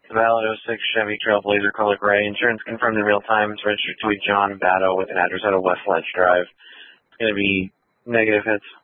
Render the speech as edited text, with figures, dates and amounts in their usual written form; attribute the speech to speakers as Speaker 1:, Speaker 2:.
Speaker 1: Valid 06 Chevy Trailblazer color gray. Insurance confirmed in real time. It's registered to a John Batto with an address out of West Ledge Drive. It's going to be negative hits.